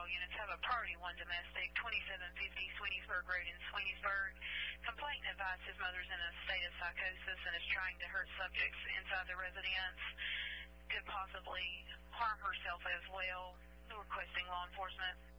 units have a priority 1 domestic, 2750 Sweeneysburg Road in Sweeneysburg. Complainant advised his mother's in a state of psychosis and is trying to hurt subjects inside the residence. Could possibly harm herself as well. Requesting law enforcement.